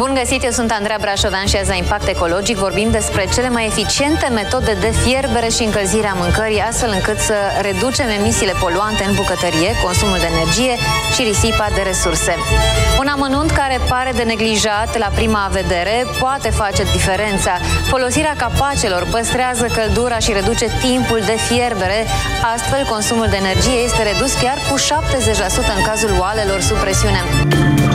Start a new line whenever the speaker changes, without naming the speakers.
Bun găsit, eu sunt Andreea Brașovean și azi la Impact Ecologic vorbim despre cele mai eficiente metode de fierbere și încălzire a mâncării, astfel încât să reducem emisiile poluante în bucătărie, consumul de energie și risipa de resurse. Un amănunt care pare de neglijat la prima vedere poate face diferența. Folosirea capacelor păstrează căldura și reduce timpul de fierbere, astfel consumul de energie este redus chiar cu 70% în cazul oalelor sub presiune.